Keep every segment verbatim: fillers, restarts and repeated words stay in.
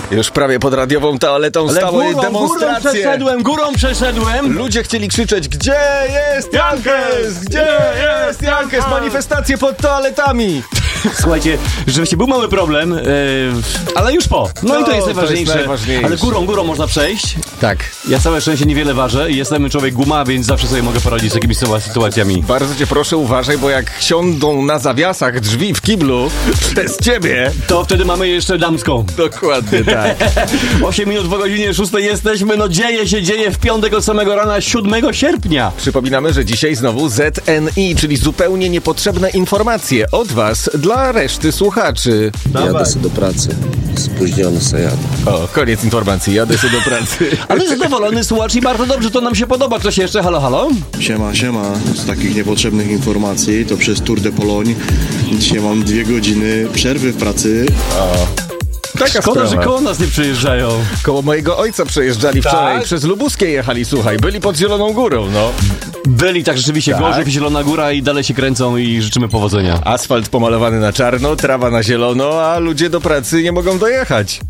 Już prawie pod radiową toaletą Ale stały górą, demonstracje. Górą przeszedłem, górą przeszedłem. Ludzie chcieli krzyczeć, gdzie jest Jankes? Gdzie jest Jankes? Manifestacje pod toaletami. Słuchajcie, rzeczywiście był mały problem, yy, ale już po. No, No, i to jest to najważniejsze. jest najważniejsze. Ale górą, górą można przejść. Tak. Ja całe szczęście niewiele ważę i jestem człowiek guma, więc zawsze sobie mogę poradzić z jakimiś sytuacjami. Bardzo cię proszę, uważaj, bo jak siądą na zawiasach drzwi w kiblu przez ciebie... To wtedy mamy jeszcze damską. Dokładnie tak. osiem minut po godzinie szóstej jesteśmy, no dzieje się, dzieje w piątek od samego rana, siódmego sierpnia. Przypominamy, że dzisiaj znowu Z N I, czyli zupełnie niepotrzebne informacje od was dla reszty słuchaczy. Jadę sobie do pracy. Spóźniony se jadę. O, koniec informacji, jadę sobie do pracy. Ale zadowolony słuchacz i bardzo dobrze, to nam się podoba. Coś jeszcze? Halo, halo? Siema, siema. Z takich niepotrzebnych informacji to przez Tour de Pologne dzisiaj mam dwie godziny przerwy w pracy. Taka Szkoda, sprawa. że koło nas nie przyjeżdżają. Koło mojego ojca przejeżdżali wczoraj, Tak? przez Lubuskie jechali, słuchaj, byli pod Zieloną Górą, no. Byli tak rzeczywiście Tak. Gorzów i Zielona Góra i dalej się kręcą i życzymy powodzenia. Asfalt pomalowany na czarno, trawa na zielono, a ludzie do pracy nie mogą dojechać.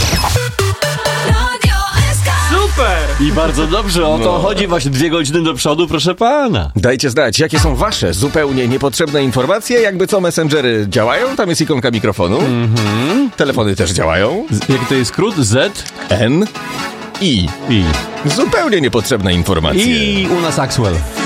I bardzo dobrze, o to No. chodzi właśnie dwie godziny do przodu, proszę pana. Dajcie znać, jakie są wasze zupełnie niepotrzebne informacje, jakby co messengery działają, tam jest ikonka mikrofonu, Mhm. telefony też działają, Z, jaki to jest skrót? Z N, I. i Zupełnie niepotrzebne informacje. i u nas Axwell.